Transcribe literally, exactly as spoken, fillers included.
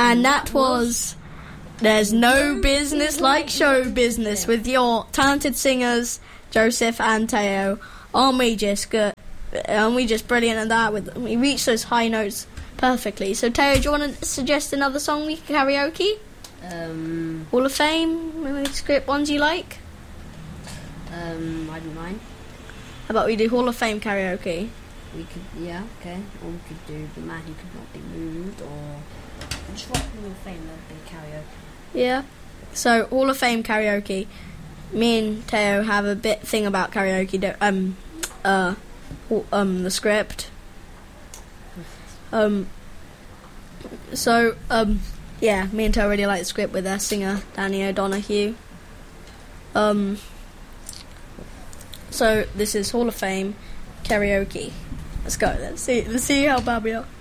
And that was There's No Business Like Show Business with your talented singers, Joseph and Teo. Aren't we just good? Aren't we just brilliant at that? With we reached those high notes perfectly. So Teo, do you want to suggest another song we can karaoke? Um, Hall of Fame, maybe script ones you like? Um, I don't mind. How about we do Hall of Fame karaoke? We could, yeah, okay. Or we could do The Man Who Could Not Be Moved, or just Rock Hall of Fame, that would be karaoke. Yeah. So Hall of Fame karaoke. Me and Teo have a bit thing about karaoke. do- Um, uh, um, the script. Um. So um, yeah, me and Teo really like the script with our singer Danny O'Donoghue. Um. So this is Hall of Fame karaoke. Let's go. Let's see. Let's see how bad we are.